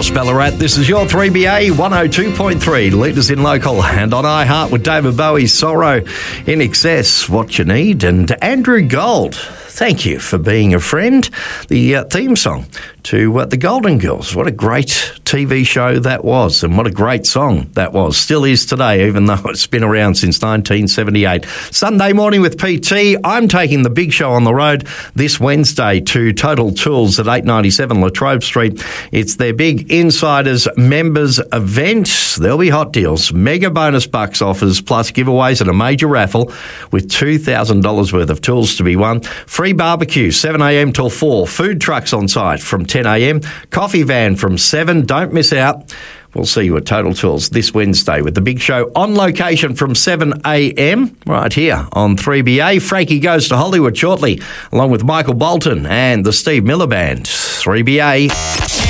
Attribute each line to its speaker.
Speaker 1: across Ballarat. This is your 3BA 102.3, leaders in local, and on iHeart with David Bowie, Sorrow in Excess, What You Need, and Andrew Gold. Thank you for being a friend. The theme song to The Golden Girls. What a great TV show that was, and what a great song that was. Still is today, even though it's been around since 1978. Sunday morning with PT. I'm taking the big show on the road this Wednesday to Total Tools at 897 Latrobe Street. It's their big Insiders members event. There'll be hot deals, mega bonus bucks offers, plus giveaways and a major raffle with $2,000 worth of tools to be won. Free barbecue, 7am till 4. Food trucks on site from 10am. Coffee van from 7. Don't miss out. We'll see you at Total Tools this Wednesday with the big show on location from 7am right here on 3BA. Frankie goes to Hollywood shortly, along with Michael Bolton and the Steve Miller Band. 3BA.